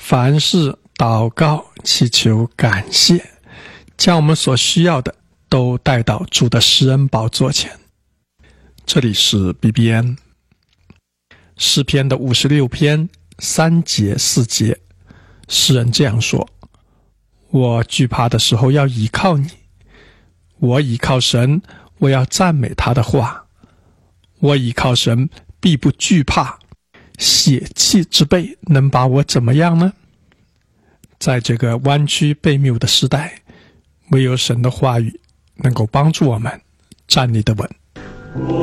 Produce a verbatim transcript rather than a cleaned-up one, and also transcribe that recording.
凡事祷告、祈求、感谢，将我们所需要的都带到主的施恩宝座前。这里是 B B N 诗篇的五十六篇三节四节，诗人这样说：我惧怕的时候要倚靠你，我倚靠神，我要赞美他的话。我倚靠神，必不惧怕，血气之辈能把我怎么样呢？在这个弯曲悖谬的时代，唯有神的话语能够帮助我们站立得稳。